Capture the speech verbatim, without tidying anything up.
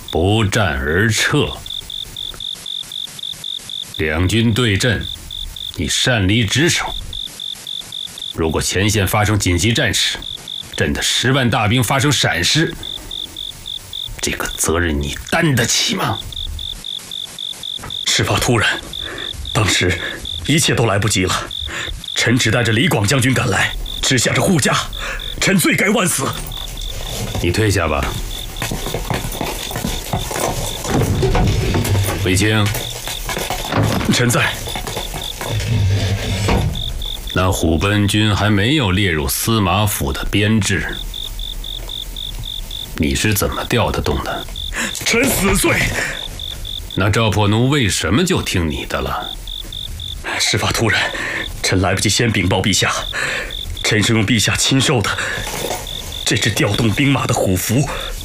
不战而撤。两军对阵，你擅离职守。如果前线发生紧急战事，朕的十万大兵发生闪失，这个责任你担得起吗？ 事发突然，当时一切都来不及了。臣只带着李广将军赶来，只想着护驾，臣罪该万死。 你退下吧。卫青， 臣在。 那虎贲军还没有列入司马府的编制，你是怎么调得动的？ 臣死罪。 那赵破奴为什么就听你的了？ 事发突然，臣来不及先禀报陛下。臣是用陛下亲授的这只调动兵马的虎符